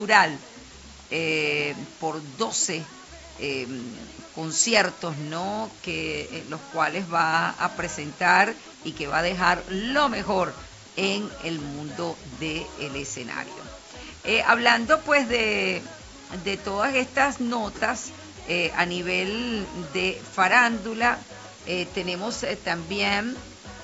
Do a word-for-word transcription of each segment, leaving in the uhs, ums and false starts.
Cultural eh, por doce eh, conciertos, ¿no? Que eh, los cuales va a presentar y que va a dejar lo mejor en el mundo del escenario. Eh, hablando pues de, de todas estas notas eh, a nivel de farándula, eh, tenemos eh, también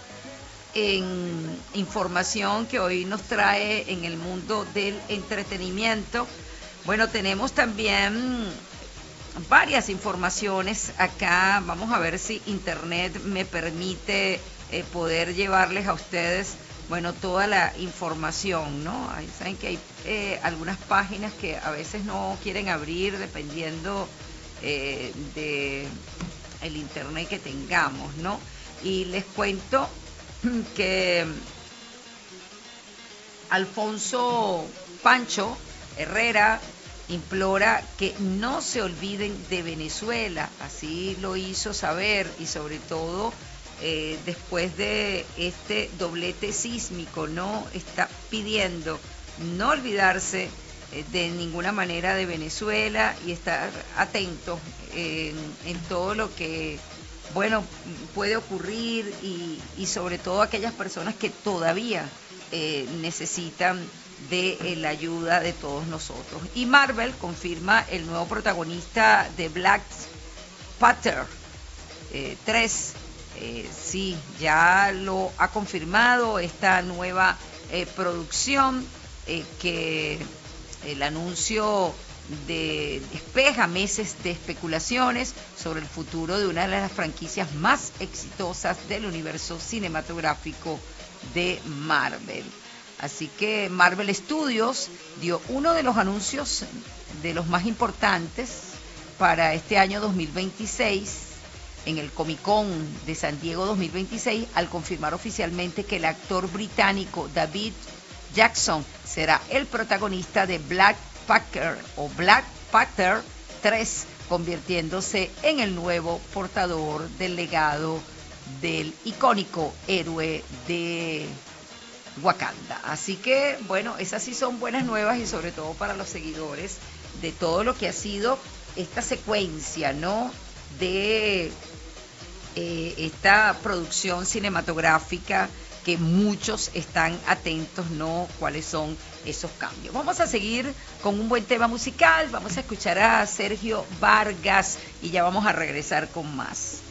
en información que hoy nos trae en el mundo del entretenimiento. Bueno, tenemos también varias informaciones acá. Vamos a ver si internet me permite eh, poder llevarles a ustedes, bueno, toda la información, ¿no? Ahí saben que hay eh, algunas páginas que a veces no quieren abrir dependiendo eh, de el internet que tengamos, ¿no? Y les cuento que Alfonso Pancho Herrera implora que no se olviden de Venezuela, así lo hizo saber y sobre todo eh, después de este doblete sísmico, no está pidiendo no olvidarse eh, de ninguna manera de Venezuela y estar atentos en, en todo lo que bueno, puede ocurrir y, y sobre todo aquellas personas que todavía eh, necesitan de eh, la ayuda de todos nosotros. Y Marvel confirma el nuevo protagonista de Black Panther eh, tres. Eh, sí, ya lo ha confirmado esta nueva eh, producción eh, que el anuncio de despeja meses de especulaciones sobre el futuro de una de las franquicias más exitosas del universo cinematográfico de Marvel. Así que Marvel Studios dio uno de los anuncios de los más importantes para este año dos mil veintiséis en el Comic Con de San Diego dos mil veintiséis al confirmar oficialmente que el actor británico David Jackson será el protagonista de Black Panther o Black Panther tres, convirtiéndose en el nuevo portador del legado del icónico héroe de Wakanda. Así que, bueno, esas sí son buenas nuevas y sobre todo para los seguidores de todo lo que ha sido esta secuencia, ¿no? De eh, esta producción cinematográfica que muchos están atentos, ¿no? ¿Cuáles son esos cambios? Vamos a seguir con un buen tema musical, vamos a escuchar a Sergio Vargas y ya vamos a regresar con más.